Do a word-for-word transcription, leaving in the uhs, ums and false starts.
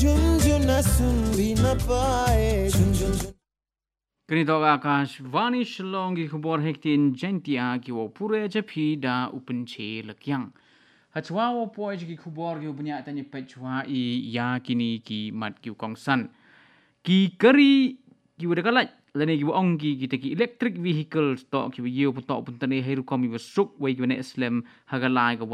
झुनझुन सुन भी न पाए Jhunjhun Ganito ka Akashvani Shillong ki khubor hektin jentia ki wo pure japi da upenche lakyang. Hachwa wo poe ki khubor ki ubnya tanya pechwa i ya kini ki mat ki kongsan. Ki kari ki wada kalat lani ki ong ki kita ki electric vehicle stock ki yiu putok puntane heru komi wasuk wai ki wana Islam hagalai ka